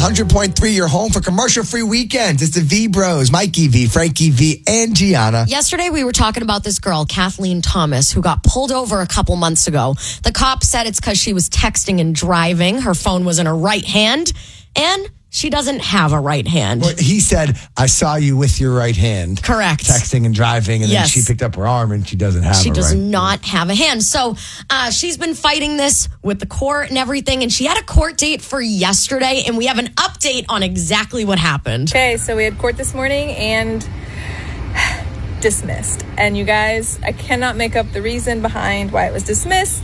100.3, your home for commercial-free weekends. It's the V-Bros, Mikey V, Frankie V, and Gianna. Yesterday, we were talking about this girl, Kathleen Thomas, who got pulled over a couple months ago. The cop said it's because she was texting and driving. Her phone was in her right hand, and she doesn't have a right hand. Well, he said, I saw you with your right hand. Correct. Texting and driving, and then she picked up her arm, and she doesn't have She does right. not have a hand. So she's been fighting this with the court and everything, and she had a court date for yesterday, and we have an update on exactly what happened. Okay, so we had court this morning, and dismissed. And you guys, I cannot make up the reason behind why it was dismissed.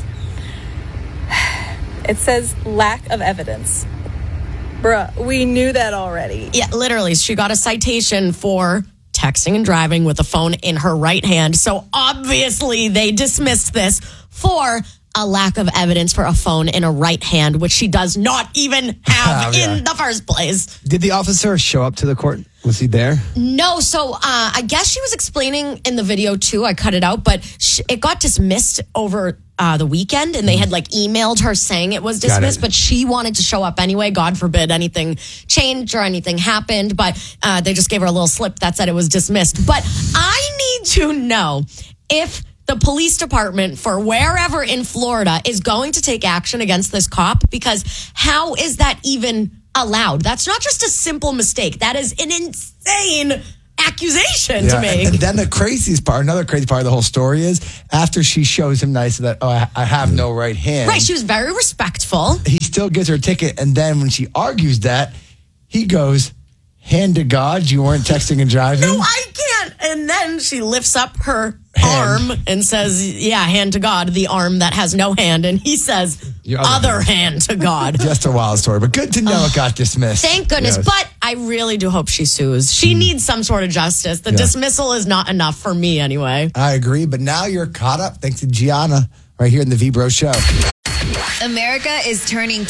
It says lack of evidence. Bruh, we knew that already. Yeah, literally. She got a citation for texting and driving with a phone in her right hand. So obviously they dismissed this for a lack of evidence for a phone in a right hand, which she does not even have in the first place. Did the officer show up to the court? Was he there? No. So I guess she was explaining in the video too. I cut it out, but it got dismissed over the weekend, and they had emailed her saying it was dismissed, but she wanted to show up anyway. God forbid anything changed or anything happened, but they just gave her a little slip that said it was dismissed. But I need to know if the police department for wherever in Florida is going to take action against this cop, because how is that even allowed? That's not just a simple mistake. That is an insane accusation to make. And then the craziest part, another crazy part of the whole story is after she shows him nice that, I have no right hand. Right, she was very respectful. He still gives her a ticket, and then when she argues that, he goes, hand to God, you weren't texting and driving? No, I can't. And then she lifts up her arm and says, yeah, hand to God, the arm that has no hand. And he says, your other hand to God. Just a wild story, but good to know it got dismissed. Thank goodness. Yes. But I really do hope she sues. She needs some sort of justice. The dismissal is not enough for me anyway. I agree, but now you're caught up thanks to Gianna right here in the V-Bro Show. America is turning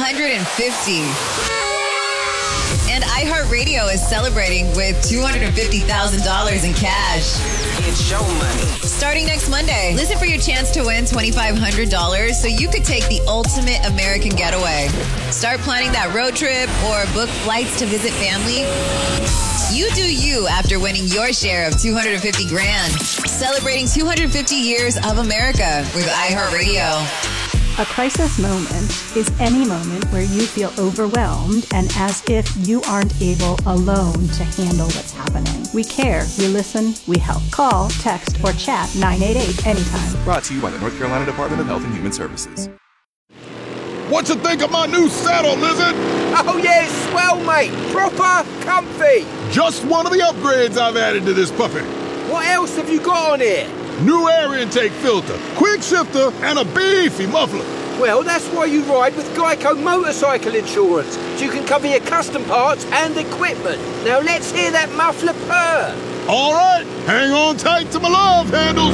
250. And iHeartRadio is celebrating with $250,000 in cash. It's show money. Starting next Monday, listen for your chance to win $2,500 so you could take the ultimate American getaway. Start planning that road trip or book flights to visit family. You do you after winning your share of $250,000. Celebrating 250 years of America with iHeartRadio. A crisis moment is any moment where you feel overwhelmed and as if you aren't able alone to handle what's happening. We care, we listen, we help. Call, text, or chat 988 anytime. Brought to you by the North Carolina Department of Health and Human Services. What you think of my new saddle, Lizard? Oh yeah, it's swell, mate. Proper comfy. Just one of the upgrades I've added to this puppy. What else have you got on here? New air intake filter, quick shifter, and a beefy muffler. Well, that's why you ride with Geico Motorcycle Insurance, so you can cover your custom parts and equipment. Now let's hear that muffler purr. All right, hang on tight to my love handles.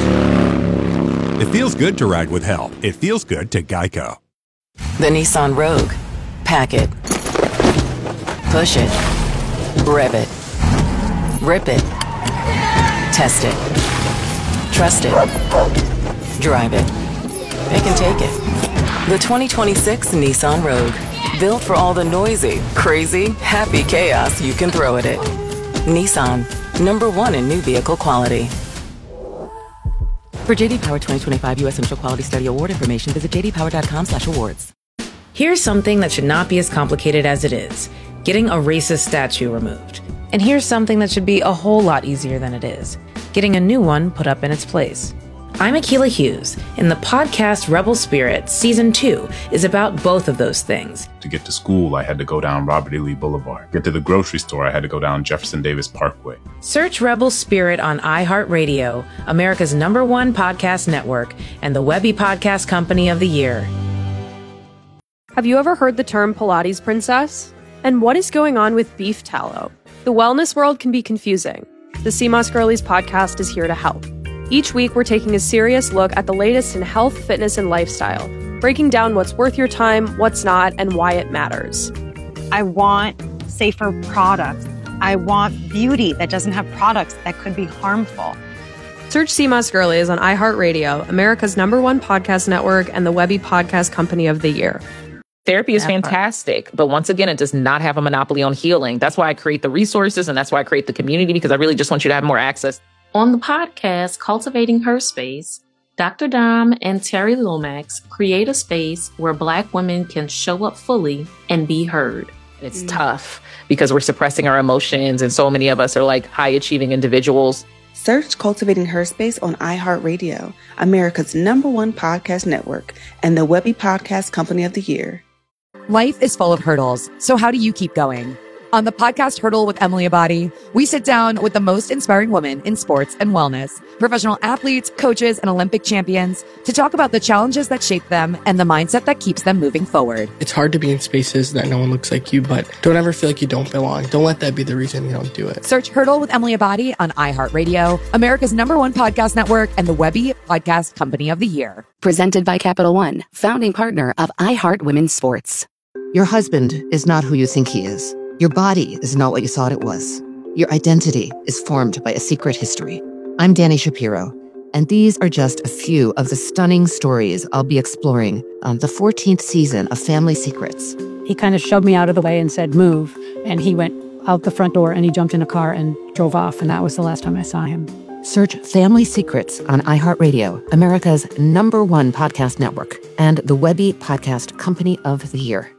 It feels good to ride with help. It feels good to Geico. The Nissan Rogue. Pack it. Push it. Rev it. Rip it. Test it. Trust it. Drive it. They can take it. The 2026 Nissan Rogue. Built for all the noisy, crazy, happy chaos you can throw at it. Nissan. #1 in new vehicle quality. For JD Power 2025 U.S. Central Quality Study Award information, visit jdpower.com/awards. Here's something that should not be as complicated as it is. Getting a racist statue removed. And here's something that should be a whole lot easier than it is. Getting a new one put up in its place. I'm Akilah Hughes, and the podcast Rebel Spirit Season 2 is about both of those things. To get to school, I had to go down Robert E. Lee Boulevard. Get to the grocery store, I had to go down Jefferson Davis Parkway. Search Rebel Spirit on iHeartRadio, America's #1 podcast network, and the Webby Podcast Company of the Year. Have you ever heard the term Pilates princess? And what is going on with beef tallow? The wellness world can be confusing. The CMOS Girlies podcast is here to help. Each week, we're taking a serious look at the latest in health, fitness, and lifestyle, breaking down what's worth your time, what's not, and why it matters. I want safer products. I want beauty that doesn't have products that could be harmful. Search CMOS Girlies on iHeartRadio, America's #1 podcast network, and the Webby Podcast Company of the Year. Therapy is fantastic, but once again, it does not have a monopoly on healing. That's why I create the resources and that's why I create the community, because I really just want you to have more access. On the podcast, Cultivating Her Space, Dr. Dom and Terry Lomax create a space where Black women can show up fully and be heard. It's tough because we're suppressing our emotions, and so many of us are like high achieving individuals. Search Cultivating Her Space on iHeartRadio, America's #1 podcast network, and the Webby Podcast Company of the Year. Life is full of hurdles, so how do you keep going? On the podcast Hurdle with Emily Abadi, we sit down with the most inspiring women in sports and wellness, professional athletes, coaches, and Olympic champions to talk about the challenges that shape them and the mindset that keeps them moving forward. It's hard to be in spaces that no one looks like you, but don't ever feel like you don't belong. Don't let that be the reason you don't do it. Search Hurdle with Emily Abadi on iHeartRadio, America's #1 podcast network, and the Webby Podcast Company of the Year. Presented by Capital One, founding partner of iHeart Women's Sports. Your husband is not who you think he is. Your body is not what you thought it was. Your identity is formed by a secret history. I'm Danny Shapiro, and these are just a few of the stunning stories I'll be exploring on the 14th season of Family Secrets. He kind of shoved me out of the way and said, move. And he went out the front door and he jumped in a car and drove off. And that was the last time I saw him. Search Family Secrets on iHeartRadio, America's #1 podcast network, and the Webby Podcast Company of the Year.